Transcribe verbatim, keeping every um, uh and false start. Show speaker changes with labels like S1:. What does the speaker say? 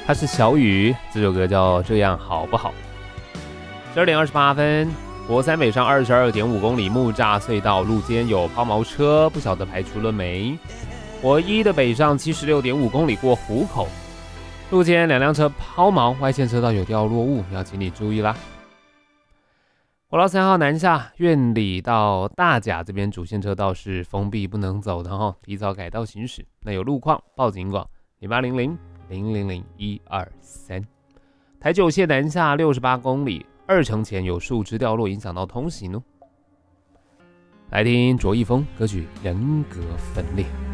S1: 他是小雨，这首歌叫《这样好不好》。十二点二十八分，国三北上二十二点五公里木栅隧道路肩有抛锚车，不晓得排除了没？国一的北上七十六点五公里过湖口，路肩两辆车抛锚，外线车道有掉落物，要请你注意啦。国道三号南下苑里到大甲这边主线车道是封闭不能走的哦，提早改道行驶。那有路况报警广零八零零零零零一二三。台九线南下六十八公里，二城前有树枝掉落，影响到通行哦。来听卓一峰歌曲《人格分裂》。